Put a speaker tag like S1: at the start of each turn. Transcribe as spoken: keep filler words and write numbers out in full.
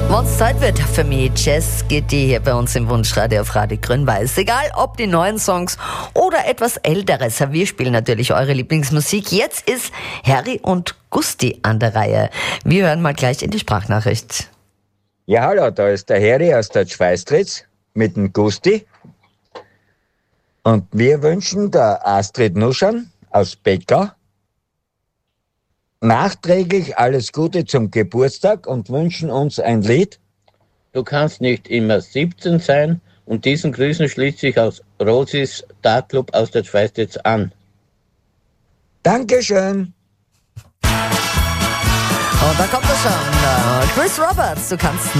S1: Wenn es Zeit wird für mich, Jazz geht die hier bei uns im Wunschradio auf Radio Grün-Weiß. Egal ob die neuen Songs oder etwas älteres. Wir spielen natürlich eure Lieblingsmusik. Jetzt ist Harry und Gusti an der Reihe. Wir hören mal gleich in die Sprachnachricht.
S2: Ja, hallo, da ist der Harry aus der Schweißtritz mit dem Gusti. Und wir wünschen der Astrid Nuschan aus Beckau nachträglich alles Gute zum Geburtstag und wünschen uns ein Lied.
S3: Du kannst nicht immer siebzehn sein, und diesen Grüßen schließt sich aus Rosis Dartclub aus der Schweiz jetzt an.
S2: Dankeschön.
S1: Und da kommt er schon. Chris Roberts, du kannst